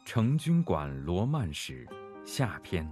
成均馆罗曼史下篇。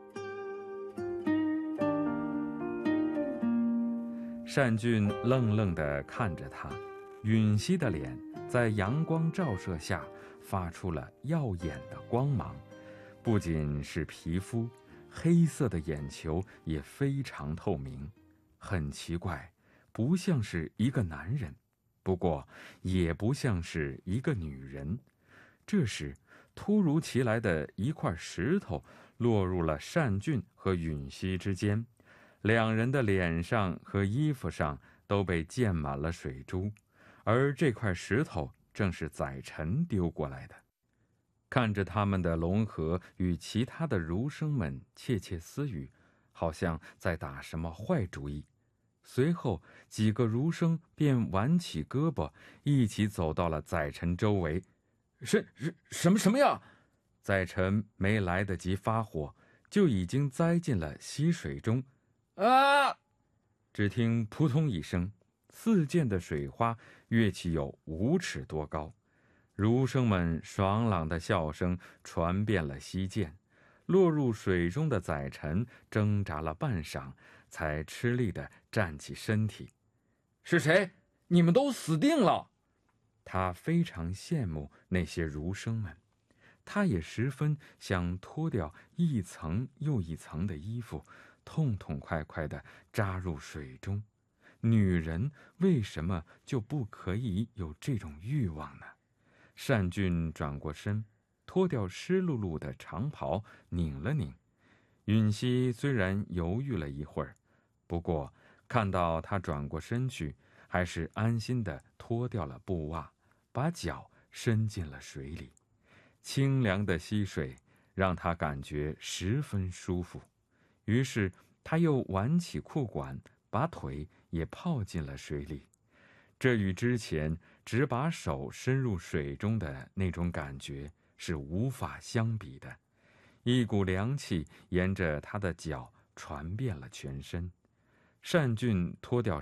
单俊愣愣地看着他，允熙的脸在阳光照射下发出了耀眼的光芒，不仅是皮肤，黑色的眼球也非常透明，很奇怪，不像是一个男人，不过也不像是一个女人。这时突如其来的一块石头落入了单俊和允熙之间，两人的脸上和衣服上都被溅满了水珠，而这块石头正是宰臣丢过来的。看着他们的龙河与其他的儒生们窃窃私语，好像在打什么坏主意。随后几个儒生便挽起胳膊，一起走到了宰臣周围。什么呀？宰臣没来得及发火，就已经栽进了溪水中。啊！只听扑通一声，四溅的水花跃起有5尺多高，儒生们爽朗的笑声传遍了溪涧。落入水中的宰臣挣扎了半晌，才吃力地站起身体。是谁？你们都死定了！他非常羡慕那些儒生们，他也十分想脱掉一层又一层的衣服，痛痛快快地扎入水中。女人为什么就不可以有这种欲望呢？单俊转过身，脱掉湿漉漉的长袍，拧了拧。允熙虽然犹豫了一会儿，不过看到他转过身去，还是安心地脱掉了布袜，把脚伸进了水里。清凉的溪水让他感觉十分舒服，于是他又挽起裤管，把腿也泡进了水里。这与之前只把手伸入水中的那种感觉是无法相比的。一股凉气沿着他的脚传遍了全身。单俊脱掉